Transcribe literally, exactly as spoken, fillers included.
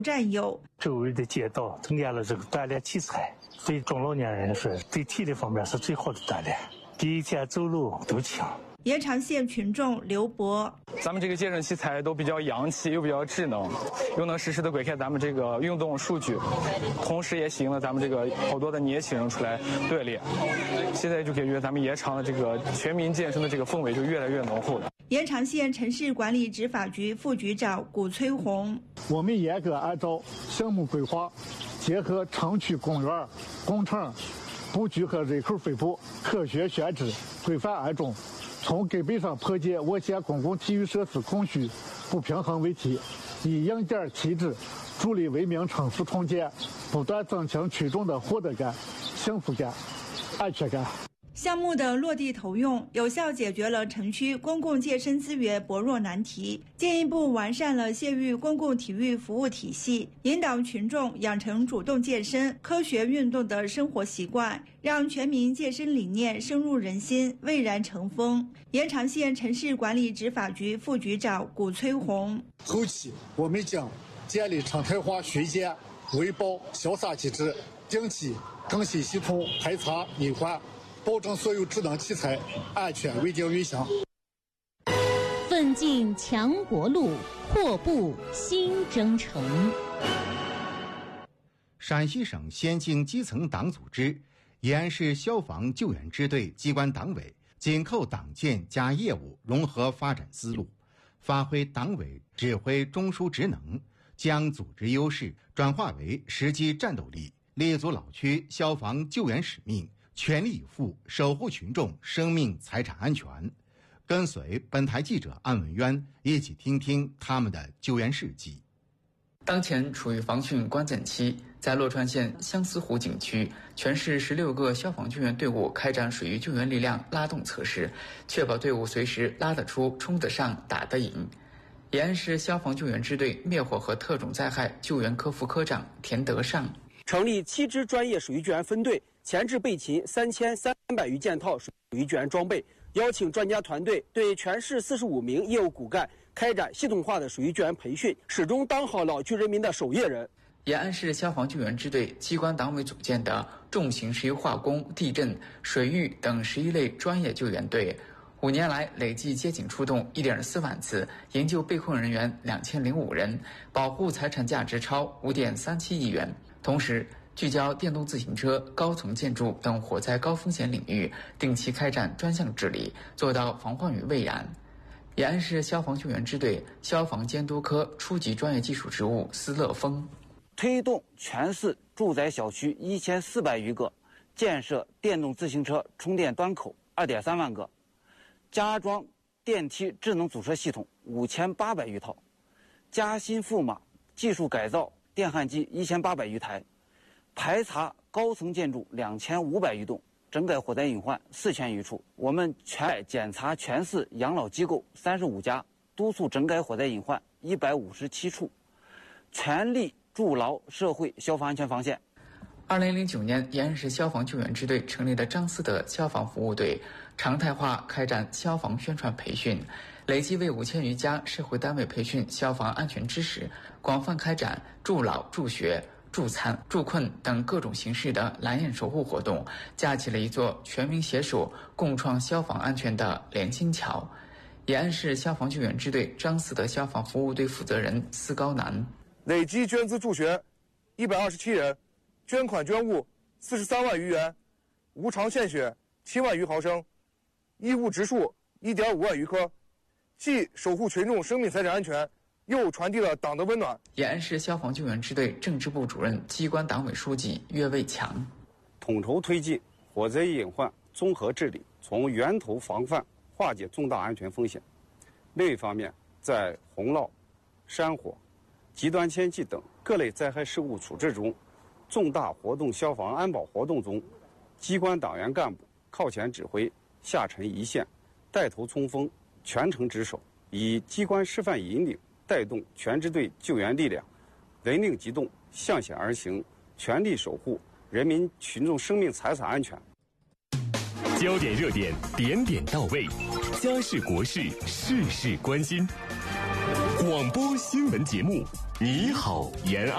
战友。 周围的街道增加了这个锻炼器材，对中老年人说，对体力方面是最好的锻炼。第一天走路都轻。 延长县群众刘博， 咱们这个健身器材都比较洋气，又比较智能，又能实时的观看咱们这个运动数据，同时也吸引了咱们这个好多的年轻人出来锻炼。现在就感觉咱们延长的这个全民健身的这个氛围就越来越浓厚了。 延长县城市管理执法局副局长谷崔红， 我们严格按照项目规划，结合城区公园、工程布局和人口分布，科学选址，规范安装。从根本上破解我县公共体育设施供需不平衡问题，以硬件体制助力文明城市重建，不断增强群众的获得感、幸福感、安全感。 项目的落地投用，有效解决了城区公共健身资源薄弱难题，进一步完善了县域公共体育服务体系，引导群众养成主动健身、科学运动的生活习惯，让全民健身理念深入人心、蔚然成风。延长县城市管理执法局副局长谷崔红， 后期我们将建立常态化巡检、维保消杀机制，定期更新系统排查隐患，保证所有智能器材安全稳定运行。 奋进强国路，阔步新征程。 陕西省先进基层党组织延安市消防救援支队机关党委紧扣党建加业务融合发展思路，发挥党委指挥中枢职能，将组织优势转化为实际战斗力，立足老区消防救援使命，全力以赴守护群众生命财产安全。跟随本台记者安文渊一起听听他们的救援事迹。 当前处于防汛关键期，在洛川县相思湖景区，全市十六个消防救援队伍开展水域救援力量拉动测试，确保队伍随时拉得出、冲得上、打得赢。延安市消防救援支队灭火和特种灾害救援科副科长田德尚， 成立七支专业水域救援分队，前置备勤三千三百余件套水域救援装备，邀请专家团队对全市四十五名业务骨干开展系统化的水域救援培训，始终当好老区人民的守夜人。 延安市消防救援支队机关党委组建的重型石油化工、地震、水域等十一类专业救援队，五年来累计接警出动一点四万次，营救被困人员两千零五人，保护财产价值超五点三七亿元。同时，聚焦电动自行车、高层建筑等火灾高风险领域，定期开展专项治理，做到防患于未然。延安市消防救援支队消防监督科初级专业技术职务司乐峰， 推动全市住宅小区一千四百余个，建设电动自行车充电端口二点三万个，加装电梯智能阻车系统五千八百余套，加新覆码技术改造电焊机一千八百余台，排查高层建筑两千五百余栋，整改火灾隐患四千余处。我们全检查全市养老机构三十五家，督促整改火灾隐患一百五十七处，全力筑牢社会消防安全防线。 二零零九年，延安市消防救援支队成立了张思德消防服务队，常态化开展消防宣传培训，累计为五千余家社会单位培训消防安全知识，广泛开展助老、助学、助残、助困等各种形式的蓝焰守护活动，架起了一座全民携手共创消防安全的连心桥。延安市消防救援支队张思德消防服务队负责人司高南， 累计捐资助学一百二十七人，捐款捐物四十三万余元，无偿献血七万余毫升，医务植树一点五万余棵，既守护群众生命财产安全，又传递了党的温暖。 延安市消防救援支队政治部主任、机关党委书记岳卫强， 统筹推进火灾隐患综合治理，从源头防范，化解重大安全风险。另一方面，在洪涝、山火、极端天气等各类灾害事故处置中，重大活动消防安保活动中，机关党员干部靠前指挥，下沉一线，带头冲锋，全程值守，以机关示范引领，带动全支队救援力量人令机动，向险而行，全力守护人民群众生命财产安全。 焦点热点，点点到位，家事国事，事事关心。广播新闻节目，你好，延安。